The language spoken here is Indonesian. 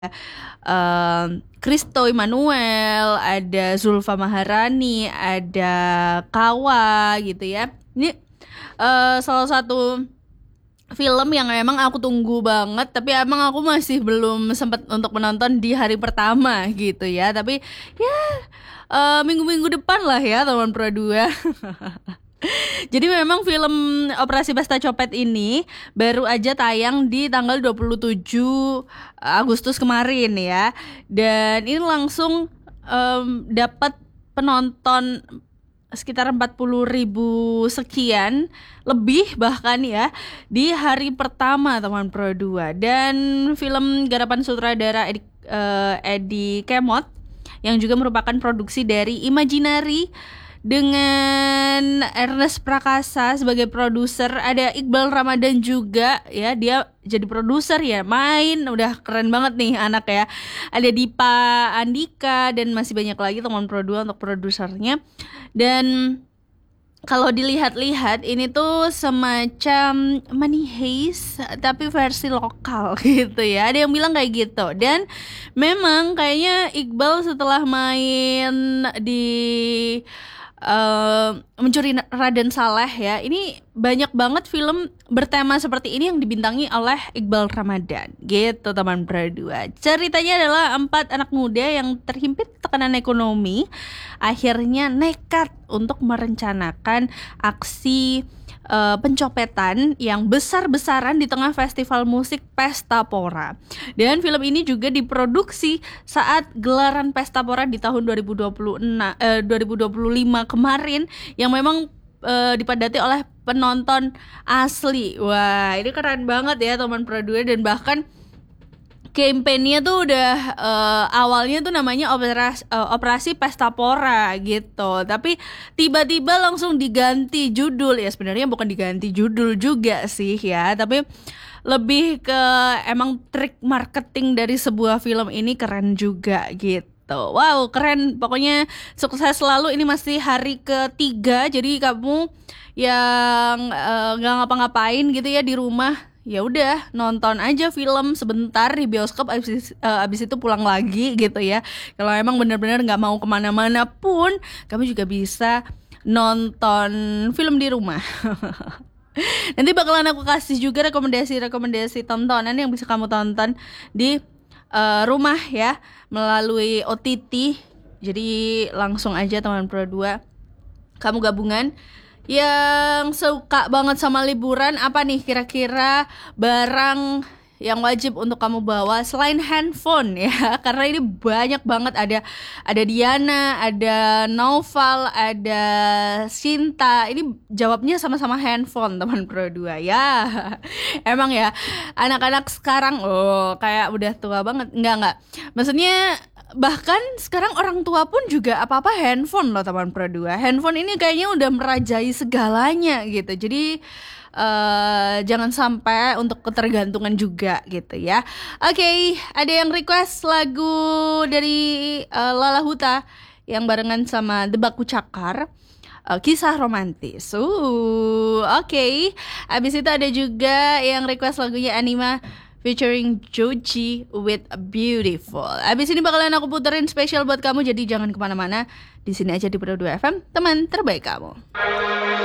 Christo Emmanuel, ada Zulfa Maharani, ada Kawa gitu ya. Ini salah satu film yang emang aku tunggu banget, tapi emang aku masih belum sempat untuk menonton di hari pertama gitu ya. Tapi ya minggu-minggu depan lah ya teman Pro 2. Jadi memang film Operasi Pesta Copet ini baru aja tayang di tanggal 27 Agustus kemarin ya. Dan ini langsung dapat penonton sekitar 40.000 sekian lebih bahkan ya di hari pertama teman Pro 2. Dan film garapan sutradara Edi Kemot yang juga merupakan produksi dari Imaginary dengan Ernest Prakasa sebagai produser, ada Iqbal Ramadan juga ya, dia jadi produser ya, main udah keren banget nih anak ya. Ada Dipa Andika dan masih banyak lagi teman Pro 2 untuk produsernya. Dan kalau dilihat-lihat ini tuh semacam Money Heist tapi versi lokal gitu ya. Ada yang bilang kayak gitu. Dan memang kayaknya Iqbal setelah main di Mencuri Raden Saleh ya, ini banyak banget film bertema seperti ini yang dibintangi oleh Iqbal Ramadan gitu teman Pro 2. Ceritanya adalah 4 anak muda yang terhimpit tekanan ekonomi akhirnya nekat untuk merencanakan aksi pencopetan yang besar-besaran di tengah festival musik Pesta Pora. Dan film ini juga diproduksi saat gelaran Pesta Pora di tahun 2025 kemarin yang memang dipadati oleh penonton asli. Wah, ini keren banget ya teman Pro 2. Dan bahkan campaign-nya tuh udah awalnya tuh namanya Operasi Pesta Pora gitu. Tapi tiba-tiba langsung diganti judul. Ya sebenarnya bukan diganti judul juga sih ya, tapi lebih ke emang trik marketing dari sebuah film ini keren juga gitu. Wow, keren. Pokoknya sukses selalu. Ini masih hari ketiga. Jadi kamu yang gak ngapa-ngapain gitu ya di rumah, ya udah nonton aja film sebentar di bioskop, abis itu pulang lagi gitu ya. Kalau emang benar-benar nggak mau kemana-mana pun, kamu juga bisa nonton film di rumah. Nanti bakalan aku kasih juga rekomendasi tontonan yang bisa kamu tonton di rumah ya melalui OTT. Jadi langsung aja teman Pro 2, kamu gabungan yang suka banget sama liburan, apa nih kira-kira barang yang wajib untuk kamu bawa selain handphone ya, karena ini banyak banget, ada Diana, ada Noval, ada Sinta. Ini jawabnya sama-sama handphone teman Pro 2 ya. Emang ya anak-anak sekarang kayak udah tua banget. Enggak maksudnya bahkan sekarang orang tua pun juga apa-apa handphone loh teman Pro 2. Handphone ini kayaknya udah merajai segalanya gitu. Jadi jangan sampai untuk ketergantungan juga gitu ya. Oke, ada yang request lagu dari Lala Huta yang barengan sama The Baku Cakar, Kisah Romantis. Oke. Abis itu ada juga yang request lagunya Anima featuring Joji with Beautiful. Abis ini bakalan aku puterin spesial buat kamu, jadi jangan kemana-mana. Di sini aja di Pro 2 FM, teman terbaik kamu.